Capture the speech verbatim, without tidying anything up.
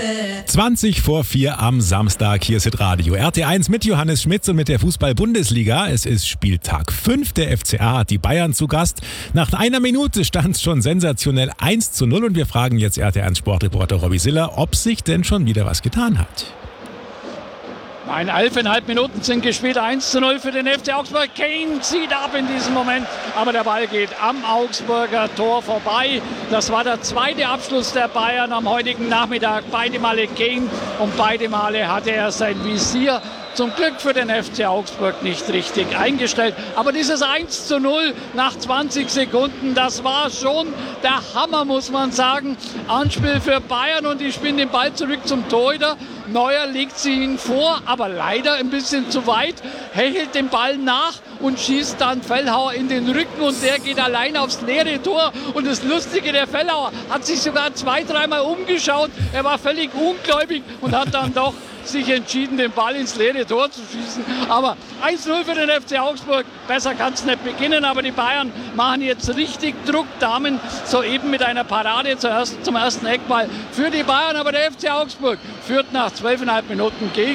zwanzig vor vier am Samstag, hier ist Hitradio R T eins mit Johannes Schmitz und mit der Fußball-Bundesliga. Es ist Spieltag fünf, der F C A hat die Bayern zu Gast. Nach einer Minute stand es schon sensationell eins zu null und wir fragen jetzt R T eins Sportreporter Robby Siller, ob sich denn schon wieder was getan hat. Nein, elfeinhalb Minuten sind gespielt, eins zu null für den F C Augsburg. Kane zieht ab in diesem Moment, aber der Ball geht am Augsburger Tor vorbei. Das war der zweite Abschluss der Bayern am heutigen Nachmittag. Beide Male Kane und beide Male hatte er sein Visier zum Glück für den F C Augsburg nicht richtig eingestellt. Aber dieses eins zu null nach zwanzig Sekunden, das war schon der Hammer, muss man sagen. Anspiel für Bayern und die spielen den Ball zurück zum Torhüter. Neuer legt sie ihn vor, aber leider ein bisschen zu weit, hechelt den Ball nach und schießt dann Fellhauer in den Rücken und der geht allein aufs leere Tor. Und das Lustige, der Fellhauer hat sich sogar zwei, dreimal umgeschaut. Er war völlig ungläubig und hat dann doch sich entschieden, den Ball ins leere Tor zu schießen. Aber eins zu null für den F C Augsburg. Besser kann es nicht beginnen, aber die Bayern machen jetzt richtig Druck. Damen soeben mit einer Parade zum ersten, zum ersten Eckball für die Bayern. Aber der F C Augsburg führt nach zwölfeinhalb Minuten gegen